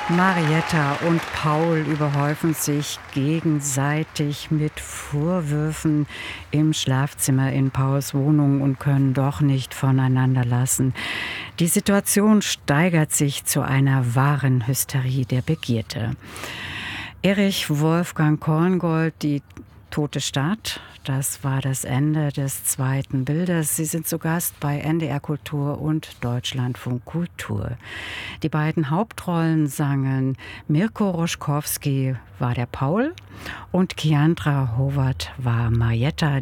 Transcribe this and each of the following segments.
Marietta und Paul überhäufen sich gegenseitig mit Vorwürfen im Schlafzimmer in Pauls Wohnung und können doch nicht voneinander lassen. Die Situation steigert sich zu einer wahren Hysterie der Begierde. Erich Wolfgang Korngold, die Tote Stadt, das war das Ende des zweiten Bildes. Sie sind zu Gast bei NDR Kultur und Deutschlandfunk Kultur. Die beiden Hauptrollen sangen Mirko Roschkowski war der Paul und Kiandra Howard war Marietta,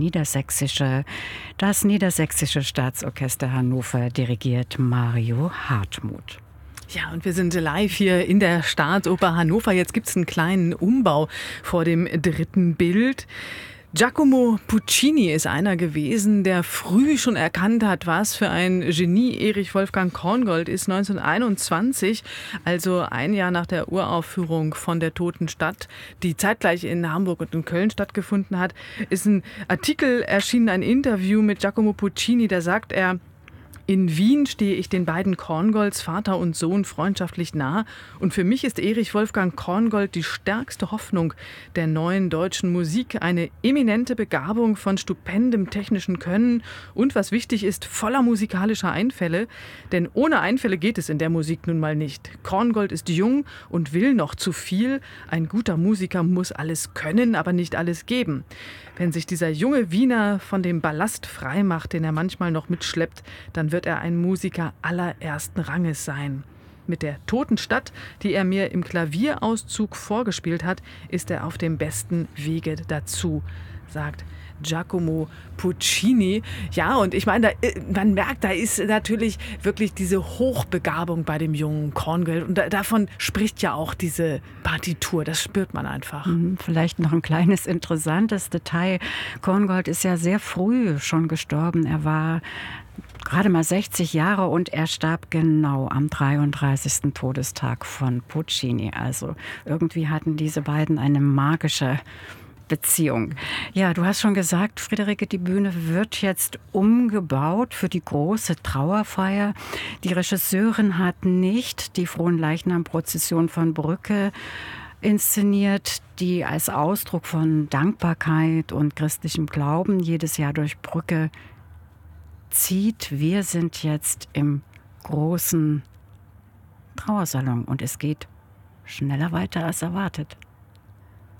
das Niedersächsische Staatsorchester Hannover dirigiert Mario Hartmuth. Ja, und wir sind live hier in der Staatsoper Hannover. Jetzt gibt es einen kleinen Umbau vor dem dritten Bild. Giacomo Puccini ist einer gewesen, der früh schon erkannt hat, was für ein Genie Erich Wolfgang Korngold ist. 1921, also ein Jahr nach der Uraufführung von der Toten Stadt, die zeitgleich in Hamburg und in Köln stattgefunden hat, ist ein Artikel erschienen, ein Interview mit Giacomo Puccini. Da sagt er: In Wien stehe ich den beiden Korngolds, Vater und Sohn, freundschaftlich nah. Und für mich ist Erich Wolfgang Korngold die stärkste Hoffnung der neuen deutschen Musik. Eine eminente Begabung von stupendem technischen Können und, was wichtig ist, voller musikalischer Einfälle. Denn ohne Einfälle geht es in der Musik nun mal nicht. Korngold ist jung und will noch zu viel. Ein guter Musiker muss alles können, aber nicht alles geben. Wenn sich dieser junge Wiener von dem Ballast frei macht, den er manchmal noch mitschleppt, dann wird er ein Musiker allerersten Ranges sein. Mit der Toten Stadt, die er mir im Klavierauszug vorgespielt hat, ist er auf dem besten Wege dazu, sagt Giacomo Puccini. Ja, und ich meine, man merkt, da ist natürlich wirklich diese Hochbegabung bei dem jungen Korngold. Und davon spricht ja auch diese Partitur, das spürt man einfach. Vielleicht noch ein kleines interessantes Detail. Korngold ist ja sehr früh schon gestorben. Er war gerade mal 60 Jahre und er starb genau am 33. Todestag von Puccini. Also irgendwie hatten diese beiden eine magische Beziehung. Ja, du hast schon gesagt, Friederike, die Bühne wird jetzt umgebaut für die große Trauerfeier. Die Regisseurin hat nicht die Fronleichnam-Prozession von Brücke inszeniert, die als Ausdruck von Dankbarkeit und christlichem Glauben jedes Jahr durch Brücke zieht. Wir sind jetzt im großen Trauersalon und es geht schneller weiter als erwartet.